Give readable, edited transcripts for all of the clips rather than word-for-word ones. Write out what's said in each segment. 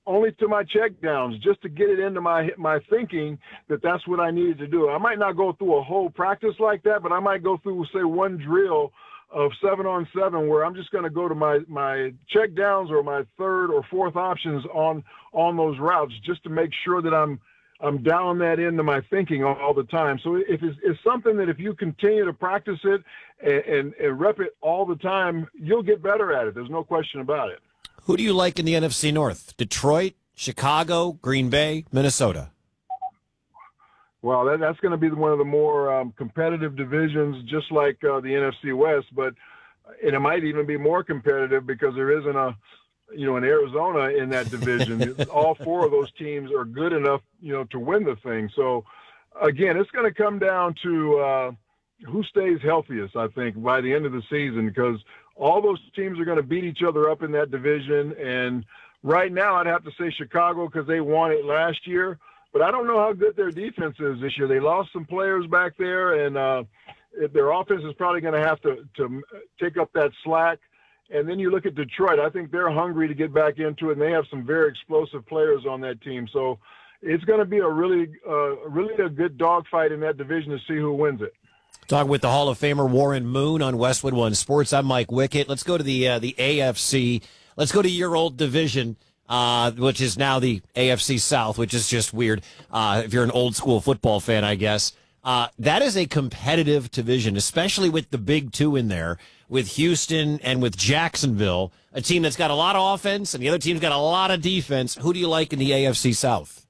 only to my check downs, just to get it into my thinking that that's what I needed to do. I might not go through a whole practice like that, but I might go through, say, one drill of 7-on-7 where I'm just going to go to my check downs or my third or fourth options on those routes, just to make sure that I'm dialing that into my thinking all the time. So if it's something that if you continue to practice it and rep it all the time, you'll get better at it. There's no question about it. Who do you like in the NFC North? Detroit, Chicago, Green Bay, Minnesota? Well, that's going to be one of the more competitive divisions, just like the NFC West, and it might even be more competitive because there isn't an Arizona in that division. All four of those teams are good enough, to win the thing. So, again, it's going to come down to who stays healthiest, I think, by the end of the season, because all those teams are going to beat each other up in that division. And right now I'd have to say Chicago because they won it last year. But I don't know how good their defense is this year. They lost some players back there, and their offense is probably going to have to take up that slack. And then you look at Detroit. I think they're hungry to get back into it, and they have some very explosive players on that team. So it's going to be a really a good dogfight in that division to see who wins it. Talking with the Hall of Famer Warren Moon on Westwood One Sports. I'm Mike Wickett. Let's go to the AFC. Let's go to your old division, which is now the AFC South, which is just weird if you're an old school football fan, I guess. That is a competitive division, especially with the big two in there, with Houston and with Jacksonville, a team that's got a lot of offense and the other team's got a lot of defense. Who do you like in the AFC South?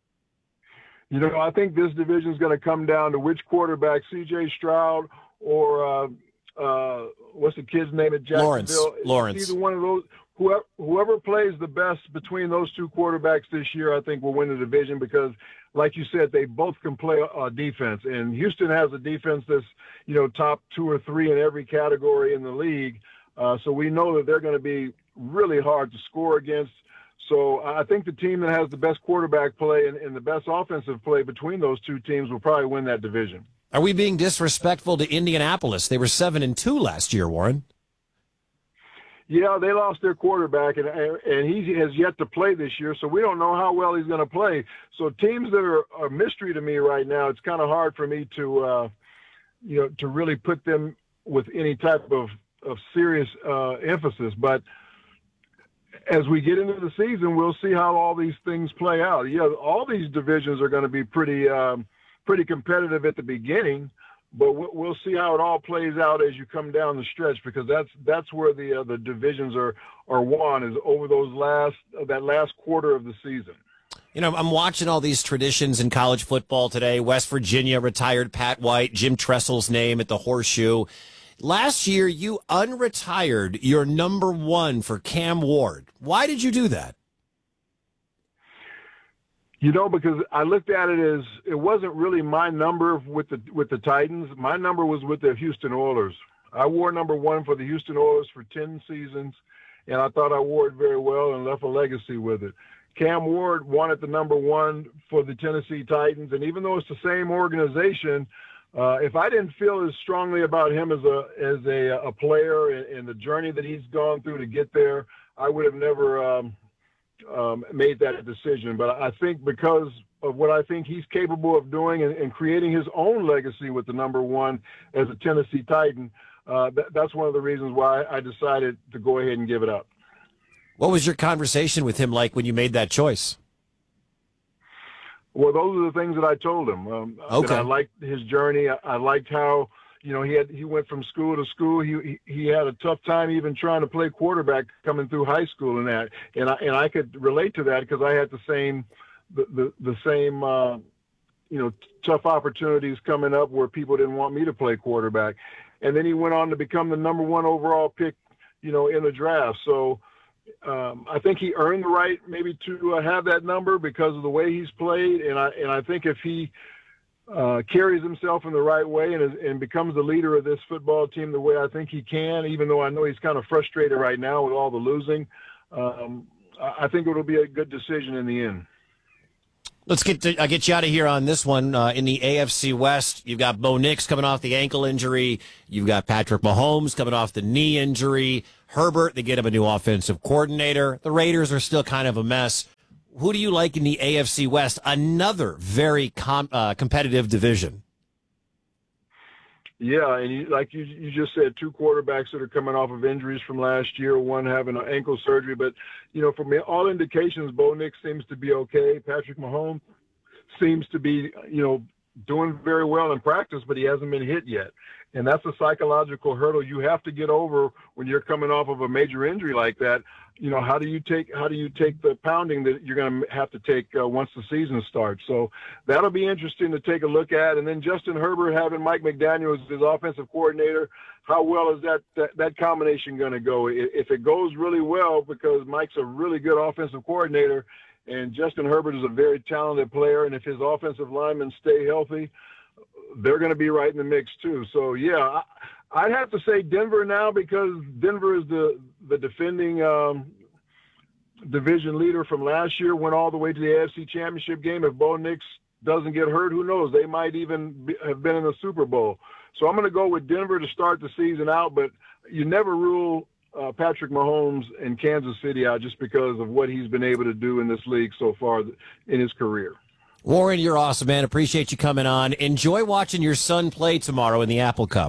I think this division is going to come down to which quarterback, C.J. Stroud or what's the kid's name at Jacksonville? Lawrence. Either one of those. Whoever plays the best between those two quarterbacks this year, I think, will win the division because, like you said, they both can play defense. And Houston has a defense that's, top 2 or 3 in every category in the league. So we know that they're going to be really hard to score against. So I think the team that has the best quarterback play and the best offensive play between those two teams will probably win that division. Are we being disrespectful to Indianapolis? They were 7-2 last year, Warren. Yeah, they lost their quarterback, and he has yet to play this year, so we don't know how well he's going to play. So teams that are a mystery to me right now, it's kind of hard for me to really put them with any type of serious emphasis. But as we get into the season, we'll see how all these things play out. Yeah, all these divisions are going to be pretty competitive at the beginning, but we'll see how it all plays out as you come down the stretch, because that's where the divisions are won, is over that last quarter of the season. I'm watching all these traditions in college football today. West Virginia retired Pat White, Jim Tressel's name at the Horseshoe. Last year, you unretired your number 1 for Cam Ward. Why did you do that? Because I looked at it as it wasn't really my number with the Titans. My number was with the Houston Oilers. I wore number 1 for the Houston Oilers for 10 seasons, and I thought I wore it very well and left a legacy with it. Cam Ward wanted the number 1 for the Tennessee Titans, and even though it's the same organization, if I didn't feel as strongly about him as a player and the journey that he's gone through to get there, I would have never made that decision. But I think because of what I think he's capable of doing and creating his own legacy with the number 1 as a Tennessee Titan, that's one of the reasons why I decided to go ahead and give it up. What was your conversation with him like when you made that choice? Well, those are the things that I told him. Okay. That I liked his journey. I liked how, he went from school to school. He had a tough time even trying to play quarterback coming through high school and that. And I could relate to that because I had the same tough opportunities coming up where people didn't want me to play quarterback. And then he went on to become the number 1 overall pick, in the draft. So I think he earned the right maybe to have that number because of the way he's played. And I think if he carries himself in the right way and becomes the leader of this football team the way I think he can, even though I know he's kind of frustrated right now with all the losing, I think it'll be a good decision in the end. I'll get you out of here on this one. In the AFC West, you've got Bo Nix coming off the ankle injury. You've got Patrick Mahomes coming off the knee injury. Herbert, they get him a new offensive coordinator. The Raiders are still kind of a mess. who do you like in the AFC West? Another very competitive division. Yeah, and you just said, two quarterbacks that are coming off of injuries from last year, one having an ankle surgery. But, from all indications, Bo Nix seems to be okay. Patrick Mahomes seems to be, doing very well in practice, but he hasn't been hit yet. And that's a psychological hurdle you have to get over when you're coming off of a major injury like that. How do you take the pounding that you're going to have to take once the season starts? So that'll be interesting to take a look at. And then Justin Herbert having Mike McDaniel as his offensive coordinator, how well is that combination going to go? If it goes really well, because Mike's a really good offensive coordinator and Justin Herbert is a very talented player, and if his offensive linemen stay healthy, they're going to be right in the mix too. So yeah, I'd have to say Denver now, because Denver is the defending division leader from last year, went all the way to the AFC Championship game. If Bo Nix doesn't get hurt, who knows? They might even have been in the Super Bowl. So I'm going to go with Denver to start the season out, but you never rule Patrick Mahomes in Kansas City out just because of what he's been able to do in this league so far in his career. Warren, you're awesome, man. Appreciate you coming on. Enjoy watching your son play tomorrow in the Apple Cup.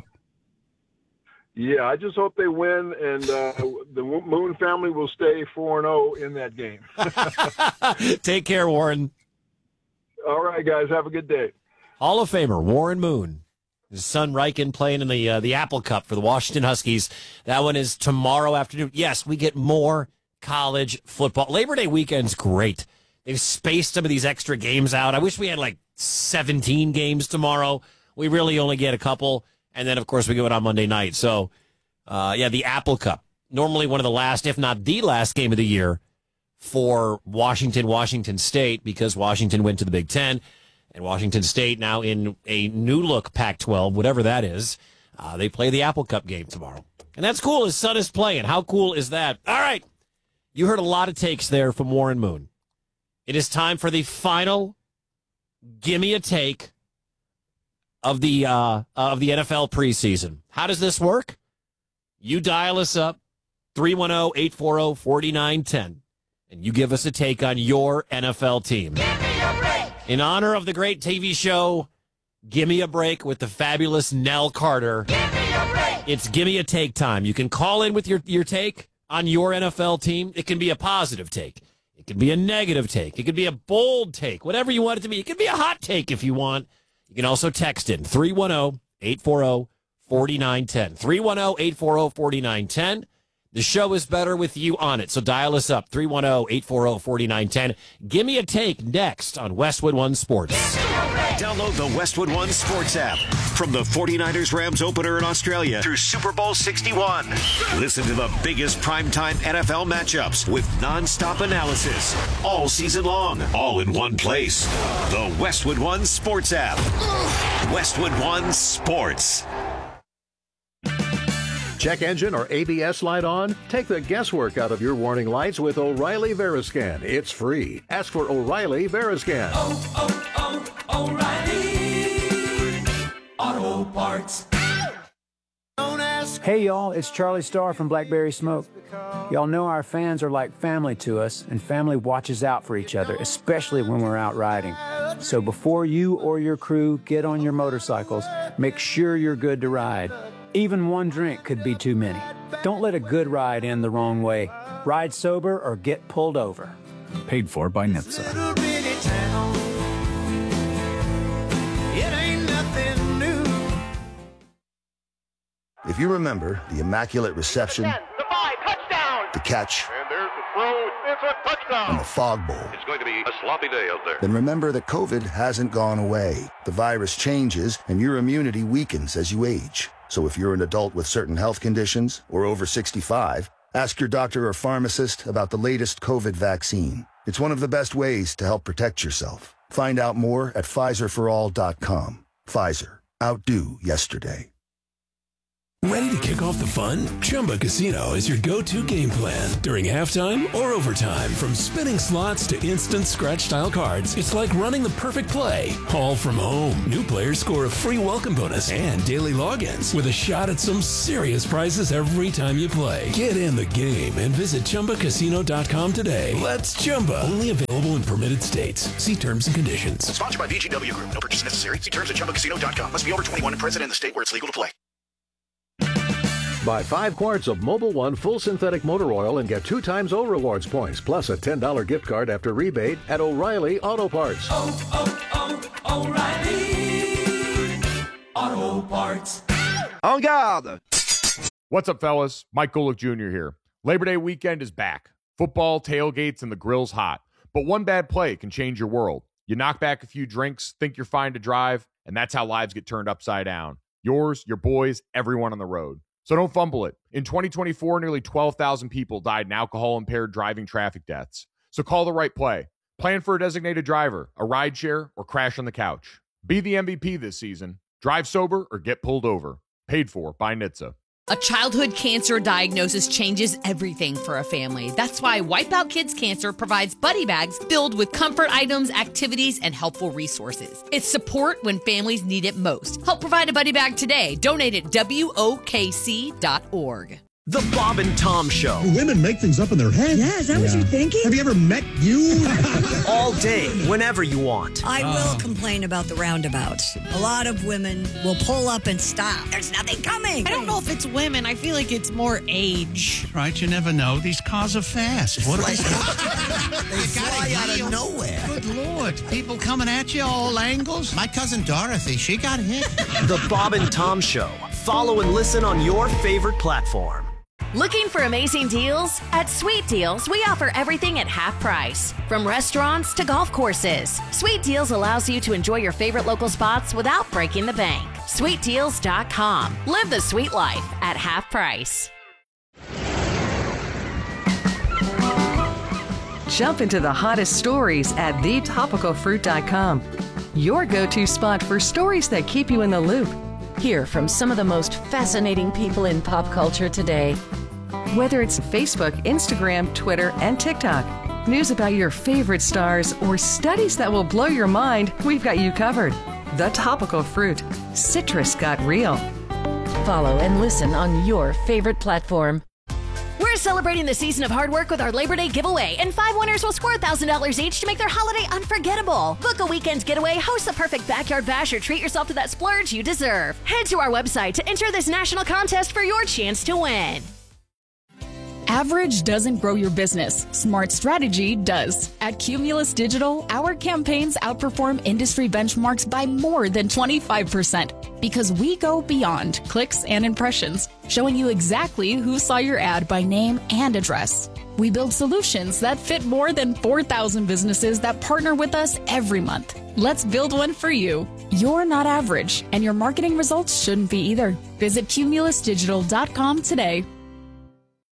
Yeah, I just hope they win, and the Moon family will stay 4-0 in that game. Take care, Warren. All right, guys. Have a good day. Hall of Famer Warren Moon. His son Riken playing in the Apple Cup for the Washington Huskies. That one is tomorrow afternoon. Yes, we get more college football. Labor Day weekend's great. They've spaced some of these extra games out. I wish we had like 17 games tomorrow. We really only get a couple. And then, of course, we go out on Monday night. So, the Apple Cup. Normally one of the last, if not the last game of the year for Washington State, because Washington went to the Big Ten. And Washington State now in a new look Pac-12, whatever that is. They play the Apple Cup game tomorrow. And that's cool. His son is playing. How cool is that? All right. You heard a lot of takes there from Warren Moon. It is time for the final Gimme a Take of the NFL preseason. How does this work? You dial us up, 310-840-4910, and you give us a take on your NFL team. Give me a break! In honor of the great TV show, Gimme a Break with the fabulous Nell Carter. Give me a break! It's Gimme a Take time. You can call in with your take on your NFL team. It can be a positive take. It could be a negative take. It could be a bold take, whatever you want it to be. It could be a hot take if you want. You can also text in 310-840-4910. 310-840-4910. The show is better with you on it, so dial us up, 310-840-4910. Give me a take next on Westwood One Sports. Download the Westwood One Sports app from the 49ers Rams opener in Australia through Super Bowl 61. Listen to the biggest primetime NFL matchups with nonstop analysis all season long, all in one place. The Westwood One Sports app. Westwood One Sports. Check engine or ABS light on? Take the guesswork out of your warning lights with O'Reilly Veriscan. It's free. Ask for O'Reilly Veriscan. O'Reilly Auto Parts. Hey y'all, it's Charlie Starr from Blackberry Smoke. Y'all know our fans are like family to us, and family watches out for each other, especially when we're out riding. So before you or your crew get on your motorcycles, make sure you're good to ride. Even one drink could be too many. Don't let a good ride end the wrong way. Ride sober or get pulled over. Paid for by NHTSA. If you remember the immaculate reception, the catch, and there's the throw. It's a touchdown. And the fog bowl, It's going to be a sloppy day out there. then remember that COVID hasn't gone away. The virus changes, and your immunity weakens as you age. So if you're an adult with certain health conditions or over 65, ask your doctor or pharmacist about the latest COVID vaccine. It's one of the best ways to help protect yourself. Find out more at PfizerForAll.com. Pfizer. Outdo yesterday. Ready to kick off the fun? Chumba Casino is your go-to game plan during halftime or overtime. From spinning slots to instant scratch-style cards, it's like running the perfect play, all from home. New players score a free welcome bonus and daily logins with a shot at some serious prizes every time you play. Get in the game and visit ChumbaCasino.com today. Let's Chumba. Only available in permitted states. See terms and conditions. Sponsored by VGW Group. No purchase necessary. See terms at ChumbaCasino.com. Must be over 21 and present in the state where it's legal to play. Buy 5 quarts of Mobil 1 full synthetic motor oil and get 2 times O Rewards points, plus a $10 gift card after rebate at O'Reilly Auto Parts. O'Reilly Auto Parts. En garde! What's up, fellas? Mike Golick Jr. here. Labor Day weekend is back. Football, tailgates, and the grill's hot. But one bad play can change your world. You knock back a few drinks, think you're fine to drive, and that's how lives get turned upside down. Yours, your boys, everyone on the road. So don't fumble it. In 2024, nearly 12,000 people died in alcohol-impaired driving traffic deaths. So call the right play. Plan for a designated driver, a rideshare, or crash on the couch. Be the MVP this season. Drive sober or get pulled over. Paid for by NHTSA. A childhood cancer diagnosis changes everything for a family. That's why Wipeout Kids Cancer provides buddy bags filled with comfort items, activities, and helpful resources. It's support when families need it most. Help provide a buddy bag today. Donate at WOKC.org. The Bob and Tom Show. Women make things up in their head. Yeah, is that what you're thinking? Have you ever met you? All day, whenever you want. I will complain about the roundabouts. A lot of women will pull up and stop. There's nothing coming. I don't know if it's women. I feel like it's more age. Right, you never know. These cars are fast. What they fly out of nowhere. Good Lord. People coming at you all angles. My cousin Dorothy, she got hit. The Bob and Tom Show. Follow and listen on your favorite platform. Looking for amazing deals? At Sweet Deals, we offer everything at half price. From restaurants to golf courses, Sweet Deals allows you to enjoy your favorite local spots without breaking the bank. SweetDeals.com. Live the sweet life at half price. Jump into the hottest stories at thetopicalfruit.com. Your go-to spot for stories that keep you in the loop. Hear from some of the most fascinating people in pop culture today. Whether it's Facebook, Instagram, Twitter, and TikTok, news about your favorite stars, or studies that will blow your mind, we've got you covered. The Topical Fruit. Citrus got real. Follow and listen on your favorite platform. We're celebrating the season of hard work with our Labor Day giveaway, and 5 winners will score $1,000 each to make their holiday unforgettable. Book a weekend getaway, host the perfect backyard bash, or treat yourself to that splurge you deserve. Head to our website to enter this national contest for your chance to win. Average doesn't grow your business. Smart strategy does. At Cumulus Digital, our campaigns outperform industry benchmarks by more than 25% because we go beyond clicks and impressions, showing you exactly who saw your ad by name and address. We build solutions that fit more than 4,000 businesses that partner with us every month. Let's build one for you. You're not average, and your marketing results shouldn't be either. Visit cumulusdigital.com today.